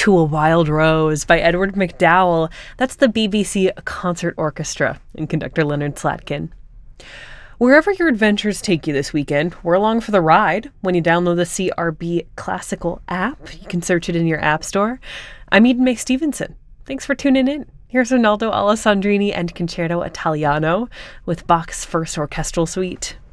to a Wild Rose by Edward MacDowell. That's the BBC Concert Orchestra and conductor Leonard Slatkin. Wherever your adventures take you this weekend, we're along for the ride. When you download the CRB Classical app, you can search it in your app store. I'm Eden May Stevenson. Thanks for tuning in. Here's Ronaldo Alessandrini and Concerto Italiano with Bach's First Orchestral Suite.